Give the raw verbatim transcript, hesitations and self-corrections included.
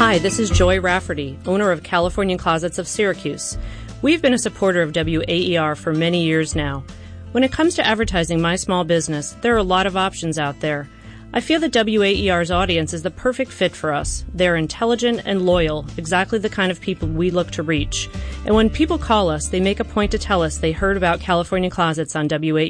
Hi, this is Joy Rafferty, owner of California Closets of Syracuse. We've been a supporter of W A E R for many years now. When it comes to advertising my small business, there are a lot of options out there. I feel that W A E R's audience is the perfect fit for us. They're intelligent and loyal, exactly the kind of people we look to reach. And when people call us, they make a point to tell us they heard about California Closets on W A E R.